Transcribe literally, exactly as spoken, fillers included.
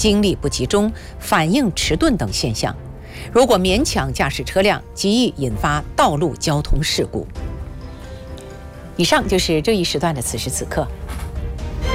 精力不集中、反应迟钝等现象。如果勉强驾驶车辆，极易引发道路交通事故。以上就是这一时段的此时此刻。